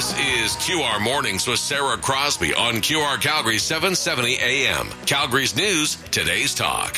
This is QR Mornings with Sarah Crosby on QR Calgary 770 AM. Calgary's news, today's talk.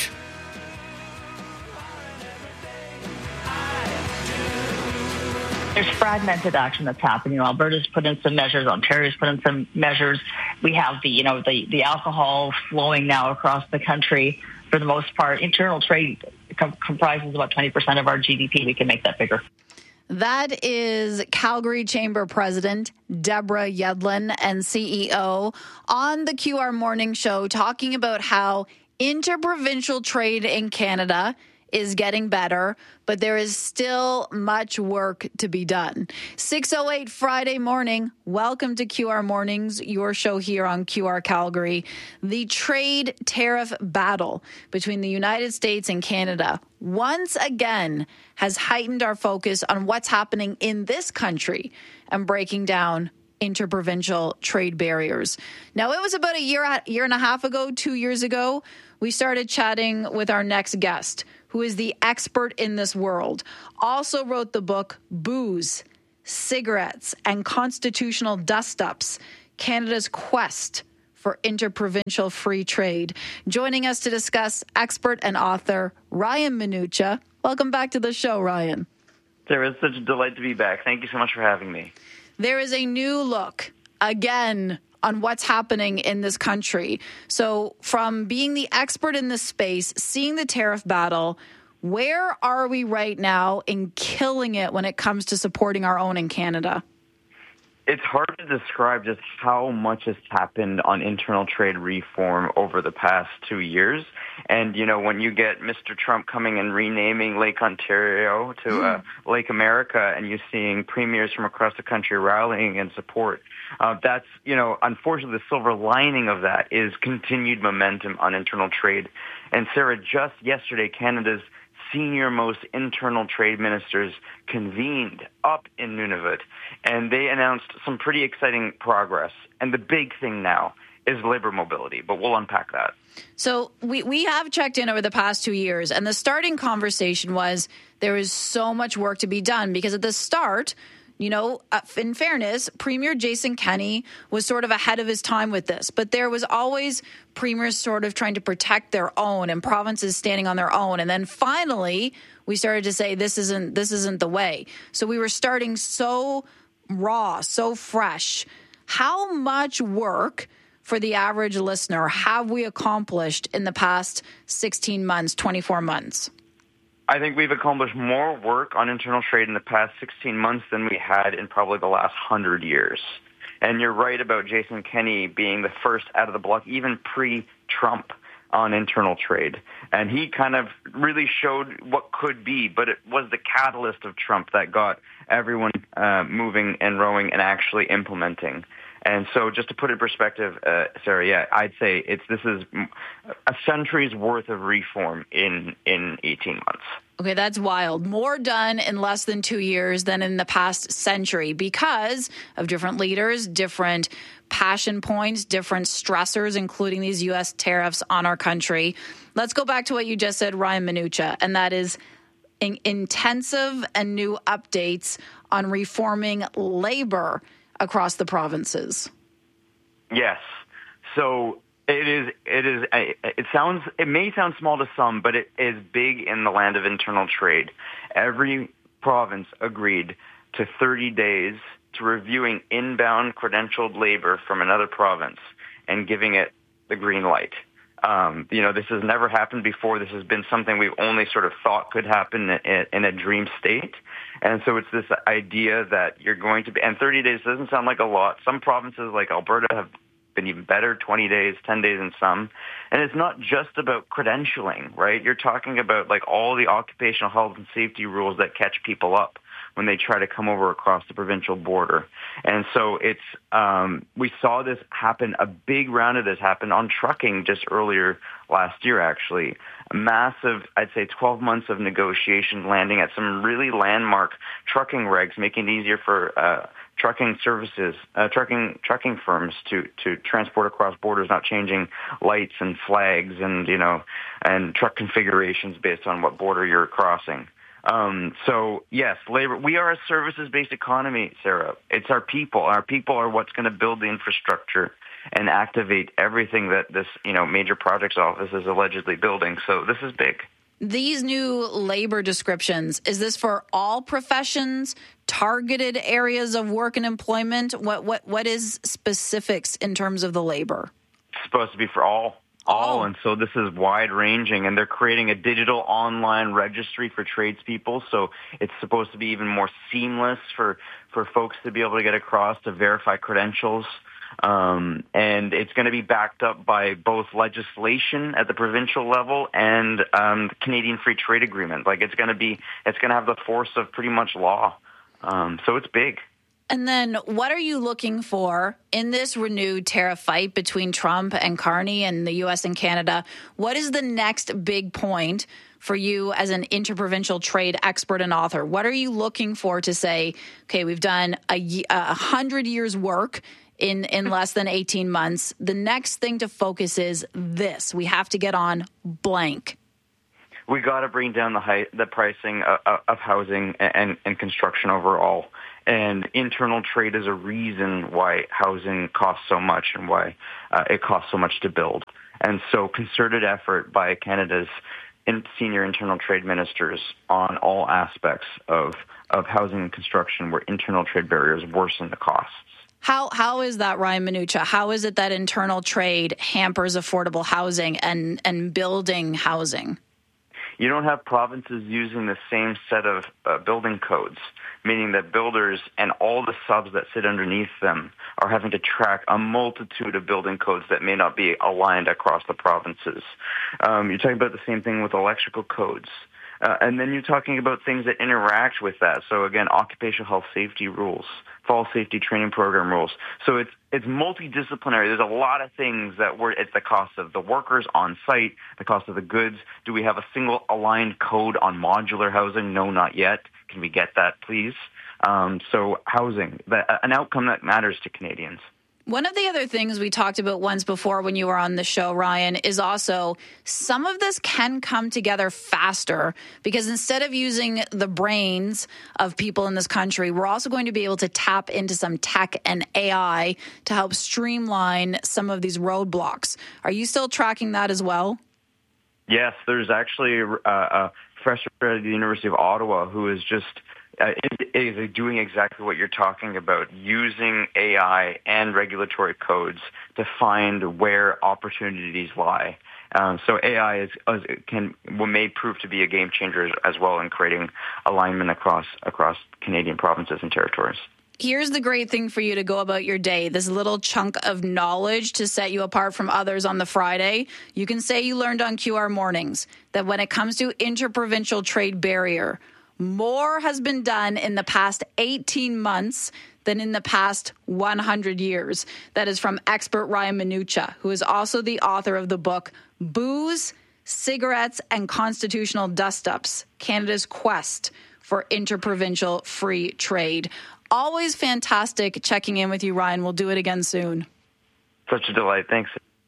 There's fragmented action that's happening. Alberta's put in some measures. Ontario's put in some measures. We have the alcohol flowing now across the country. For the most part, internal trade comprises about 20% of our GDP. We can make that bigger. That is Calgary Chamber President Deborah Yedlin and CEO on the QR Morning Show talking about how interprovincial trade in Canada is getting better, but there is still much work to be done. 6:08 Friday morning. Welcome to QR Mornings, your show here on QR Calgary. The trade tariff battle between the United States and Canada once again has heightened our focus on what's happening in this country and breaking down interprovincial trade barriers. Now, it was about a year and a half ago, 2 years ago, we started chatting with our next guest, who is the expert in this world, also wrote the book Booze, Cigarettes, and Constitutional Dust-Ups, Canada's Quest for Interprovincial Free Trade. Joining us to discuss, expert and author Ryan Minucha. Welcome back to the show, Ryan. Sarah, it's such a delight to be back. Thank you so much for having me. There is a new look, again, on what's happening in this country. So from being the expert in this space, seeing the tariff battle, where are we right now in killing it when it comes to supporting our own in Canada? It's hard to describe just how much has happened on internal trade reform over the past 2 years. And, you know, when you get Mr. Trump coming and renaming Lake Ontario to Lake America, and you're seeing premiers from across the country rallying in support, that's, you know, unfortunately, the silver lining of that is continued momentum on internal trade. And Sarah, just yesterday, Canada's senior-most internal trade ministers convened up in Nunavut, and they announced some pretty exciting progress. And the big thing now is labor mobility, but we'll unpack that. So we have checked in over the past 2 years, and the starting conversation was there is so much work to be done because at the start, you know, in fairness, Premier Jason Kenney was sort of ahead of his time with this, but there was always premiers sort of trying to protect their own and provinces standing on their own. And then finally, we started to say this isn't the way. So we were starting so raw, so fresh. How much work for the average listener have we accomplished in the past 16 months, 24 months? I think we've accomplished more work on internal trade in the past 16 months than we had in probably the last 100 years. And you're right about Jason Kenney being the first out of the block, even pre-Trump, on internal trade. And he kind of really showed what could be, but it was the catalyst of Trump that got everyone moving and rowing and actually implementing. And so just to put it in perspective, Sarah, yeah, I'd say this is a century's worth of reform in 18 months. Okay, that's wild. More done in less than 2 years than in the past century because of different leaders, different passion points, different stressors, including these U.S. tariffs on our country. Let's go back to what you just said, Ryan Minucha, and that is intensive and new updates on reforming labor across the provinces. Yes. So it may sound small to some, but it is big in the land of internal trade. Every province agreed to 30 days to reviewing inbound credentialed labor from another province and giving it the green light. You know, this has never happened before. This has been something we've only sort of thought could happen in a dream state. And so it's this idea that you're going to be, and 30 days doesn't sound like a lot. Some provinces like Alberta have been even better, 20 days, 10 days in some. And it's not just about credentialing, right? You're talking about like all the occupational health and safety rules that catch people up when they try to come over across the provincial border. And so it's, we saw this happen, a big round of this happen on trucking just earlier last year, actually. A massive, I'd say 12 months of negotiation landing at some really landmark trucking regs, making it easier for trucking services, trucking firms to transport across borders, not changing lights and flags and, you know, and truck configurations based on what border you're crossing. So yes, labor. We are a services-based economy, Sarah. It's our people. Our people are what's going to build the infrastructure and activate everything that this, major projects office is allegedly building. So this is big. These new labor descriptions, is this for all professions, targeted areas of work and employment? What is specifics in terms of the labor? It's supposed to be for all. And so this is wide-ranging, and they're creating a digital online registry for tradespeople, so it's supposed to be even more seamless for folks to be able to get across to verify credentials. And it's going to be backed up by both legislation at the provincial level and the Canadian Free Trade Agreement. Like it's going to have the force of pretty much law. So it's big. And then what are you looking for in this renewed tariff fight between Trump and Carney and the U.S. and Canada? What is the next big point for you as an interprovincial trade expert and author? What are you looking for to say, okay, we've done 100 years' work in less than 18 months. The next thing to focus is this. We have to get on blank. We got to bring down the pricing of housing and construction overall. And internal trade is a reason why housing costs so much and why it costs so much to build. And so concerted effort by Canada's senior internal trade ministers on all aspects of housing and construction where internal trade barriers worsen the costs. How is that, Ryan Minucha? How is it that internal trade hampers affordable housing and building housing? You don't have provinces using the same set of building codes, meaning that builders and all the subs that sit underneath them are having to track a multitude of building codes that may not be aligned across the provinces. You're talking about the same thing with electrical codes. And then you're talking about things that interact with that. So again, occupational health safety rules, fall safety training program rules. So it's multidisciplinary. There's a lot of things it's the cost of the workers on site, the cost of the goods. Do we have a single aligned code on modular housing? No, not yet. Can we get that, please? So housing, an outcome that matters to Canadians. One of the other things we talked about once before when you were on the show, Ryan, is also some of this can come together faster because instead of using the brains of people in this country, we're also going to be able to tap into some tech and AI to help streamline some of these roadblocks. Are you still tracking that as well? Yes, there's actually a professor at the University of Ottawa who is just is doing exactly what you're talking about, using AI and regulatory codes to find where opportunities lie. So AI may prove to be a game changer as well in creating alignment across Canadian provinces and territories. Here's the great thing for you to go about your day, this little chunk of knowledge to set you apart from others on the Friday. You can say you learned on QR Mornings that when it comes to interprovincial trade barrier, more has been done in the past 18 months than in the past 100 years. That is from expert Ryan Minucha, who is also the author of the book Booze, Cigarettes, and Constitutional Dust-Ups, Canada's Quest for Interprovincial Free Trade. Always fantastic checking in with you, Ryan. We'll do it again soon. Such a delight. Thanks.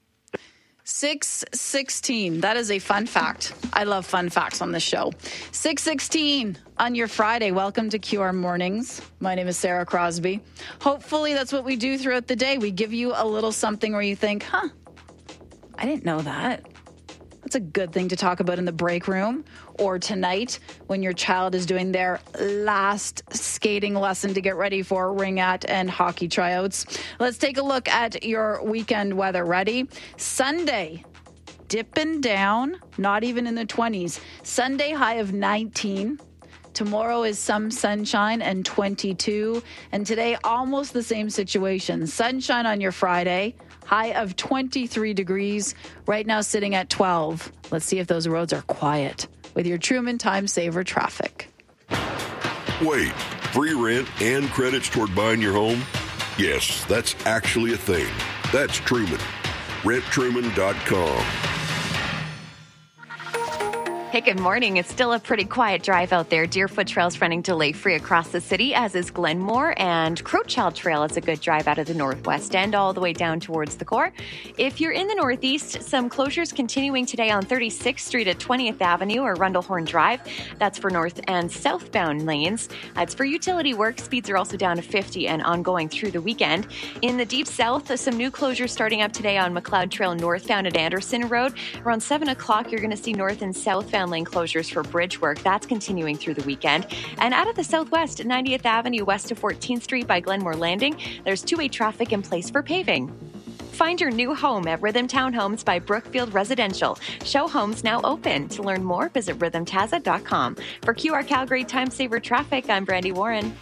6:16. That is a fun fact. I love fun facts on this show. 6:16 on your Friday. Welcome to QR Mornings. My name is Sarah Crosby. Hopefully that's what we do throughout the day. We give you a little something where you think, I didn't know that. That's a good thing to talk about in the break room or tonight when your child is doing their last skating lesson to get ready for ringette and hockey tryouts. Let's take a look at your weekend weather. Ready? Sunday, dipping down, not even in the 20s. Sunday, high of 19. Tomorrow is some sunshine and 22. And today, almost the same situation. Sunshine on your Friday. High of 23 degrees, right now sitting at 12. Let's see if those roads are quiet with your Truman Time Saver traffic. Wait, free rent and credits toward buying your home? Yes, that's actually a thing. That's Truman. RentTruman.com. Hey, good morning. It's still a pretty quiet drive out there. Deerfoot Trail's running delay-free across the city, as is Glenmore, and Crowchild Trail is a good drive out of the northwest end all the way down towards the core. If you're in the northeast, some closures continuing today on 36th Street at 20th Avenue or Rundlehorn Drive. That's for north and southbound lanes. It's for utility work. Speeds are also down to 50 and ongoing through the weekend. In the deep south, some new closures starting up today on McLeod Trail northbound at Anderson Road. Around 7 o'clock, you're going to see north and southbound lane closures for bridge work. That's continuing through the weekend. And out of the southwest, 90th Avenue west of 14th Street by Glenmore Landing, there's two-way traffic in place for paving. Find your new home at Rhythm Townhomes by Brookfield Residential. Show homes now open. To learn more, visit rhythmtaza.com. For QR Calgary Time Saver Traffic, I'm Brandy Warren.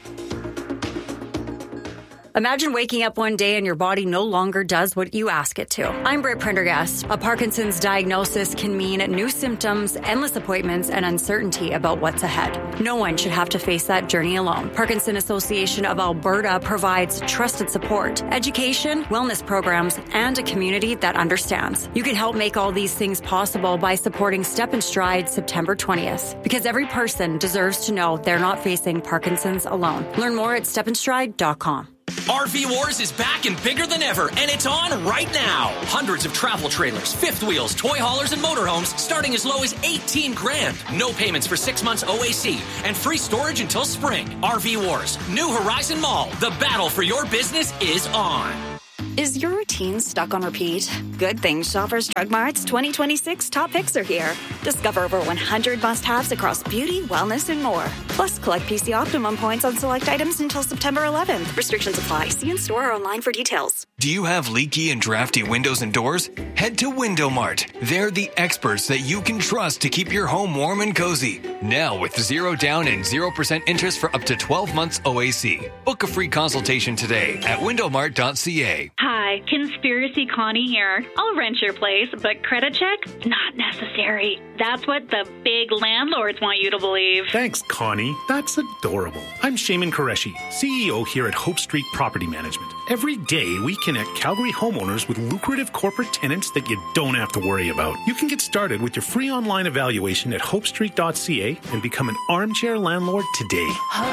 Imagine waking up one day and your body no longer does what you ask it to. I'm Britt Prendergast. A Parkinson's diagnosis can mean new symptoms, endless appointments, and uncertainty about what's ahead. No one should have to face that journey alone. Parkinson Association of Alberta provides trusted support, education, wellness programs, and a community that understands. You can help make all these things possible by supporting Step and Stride September 20th, because every person deserves to know they're not facing Parkinson's alone. Learn more at stepandstride.com. RV Wars is back and bigger than ever, and it's on right now. Hundreds of travel trailers, fifth wheels, toy haulers, and motorhomes starting as low as $18,000. No payments for 6 months OAC and free storage until spring. RV Wars, New Horizon Mall. The battle for your business is on. Is your routine stuck on repeat? Good thing Shoppers Drug Mart's 2026 top picks are here. Discover over 100 must-haves across beauty, wellness, and more. Plus, collect PC Optimum points on select items until September 11th. Restrictions apply. See in store or online for details. Do you have leaky and drafty windows and doors? Head to Window Mart. They're the experts that you can trust to keep your home warm and cozy. Now with 0 down and 0% interest for up to 12 months OAC. Book a free consultation today at windowmart.ca. Hi, Conspiracy Connie here. I'll rent your place, but credit check? Not necessary. That's what the big landlords want you to believe. Thanks, Connie. That's adorable. I'm Shaman Qureshi, CEO here at Hope Street Property Management. Every day, we connect Calgary homeowners with lucrative corporate tenants that you don't have to worry about. You can get started with your free online evaluation at hopestreet.ca and become an armchair landlord today.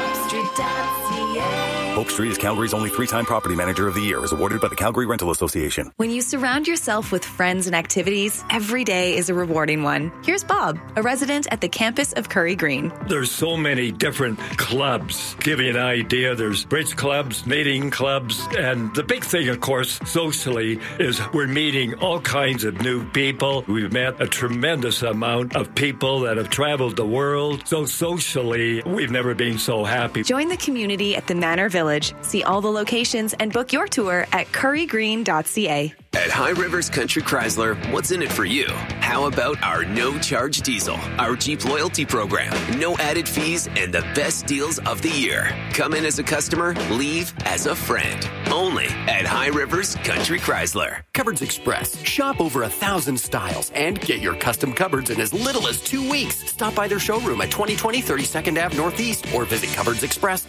HopeStreet.ca. Hope Street is Calgary's only 3-time Property Manager of the Year, as awarded by the Calgary Rental Association. When you surround yourself with friends and activities, every day is a rewarding one. Here's Bob, a resident at the campus of Curry Green. There's so many different clubs. Give you an idea, there's bridge clubs, knitting clubs, and the big thing, of course, socially, is we're meeting all kinds of new people. We've met a tremendous amount of people that have traveled the world. So socially, we've never been so happy. Join the community at the Manor Village. See all the locations and book your tour at currygreen.ca. At High Rivers Country Chrysler, what's in it for you? How about our no-charge diesel, our Jeep loyalty program, no added fees, and the best deals of the year? Come in as a customer, leave as a friend. Only at High Rivers Country Chrysler. Cupboards Express. Shop over 1,000 styles and get your custom cupboards in as little as 2 weeks. Stop by their showroom at 2020 32nd Ave Northeast or visit cupboardsexpress.ca.